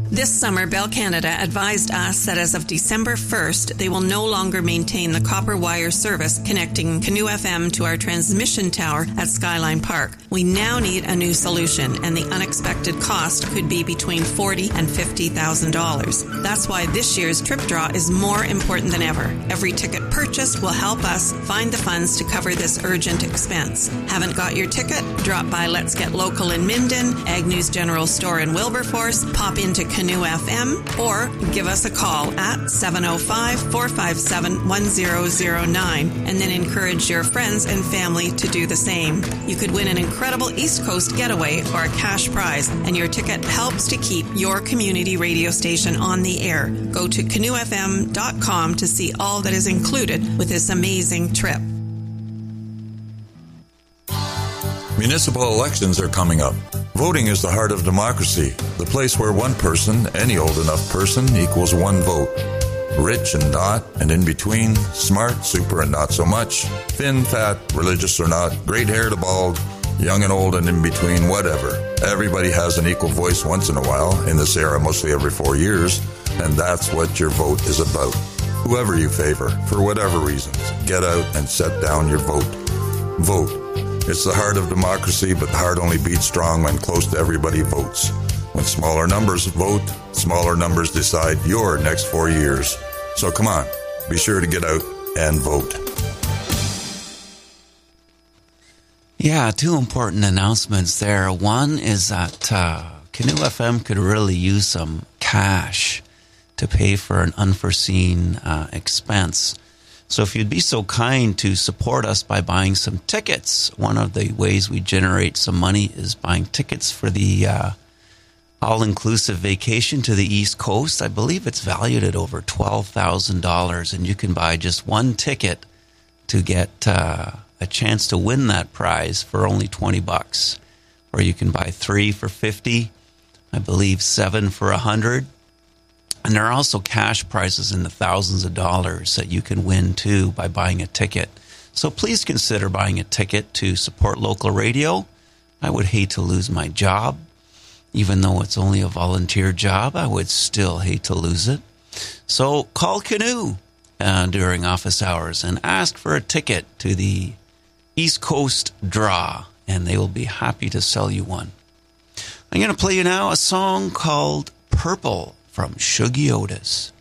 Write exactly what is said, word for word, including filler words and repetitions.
This summer, Bell Canada advised us that as of December first, they will no longer maintain the copper wire service connecting Canoe F M to our transmission tower at Skyline Park. We now need a new solution, and the unexpected cost could be between forty thousand dollars and fifty thousand dollars. That's why this year's trip draw is more important than ever. Every ticket purchased will help us find the funds to cover this urgent expense. Haven't got your ticket? Drop by Let's Get Local in Minden, Agnew's General Store in Wilberforce, pop into Canoe F M, or give us a call at seven oh five, four five seven, one oh oh nine, and then encourage your friends and family to do the same. You could win an incredible East Coast getaway or a cash prize, and your ticket helps to keep your community radio station on the air. Go to canoe f m dot com to see all that is included with this amazing trip. Municipal elections are coming up. Voting is the heart of democracy, the place where one person, any old enough person, equals one vote. Rich and not, and in between, smart, super, and not so much, thin, fat, religious or not, great hair to bald, young and old, and in between, whatever. Everybody has an equal voice once in a while, in this era mostly every four years, and that's what your vote is about. Whoever you favor, for whatever reasons, get out and set down your vote. Vote. It's the heart of democracy, but the heart only beats strong when close to everybody votes. When smaller numbers vote, smaller numbers decide your next four years. So come on, be sure to get out and vote. Yeah, two important announcements there. One is that uh, Canoe F M could really use some cash to pay for an unforeseen uh, expense. So if you'd be so kind to support us by buying some tickets, one of the ways we generate some money is buying tickets for the uh, all-inclusive vacation to the East Coast. I believe it's valued at over twelve thousand dollars, and you can buy just one ticket to get uh, a chance to win that prize for only twenty bucks. Or you can buy three for fifty, I believe seven for one hundred. And there are also cash prizes in the thousands of dollars that you can win, too, by buying a ticket. So please consider buying a ticket to support local radio. I would hate to lose my job. Even though it's only a volunteer job, I would still hate to lose it. So call Canoe uh, during office hours and ask for a ticket to the East Coast Draw, and they will be happy to sell you one. I'm going to play you now a song called Purple from Shuggie Otis.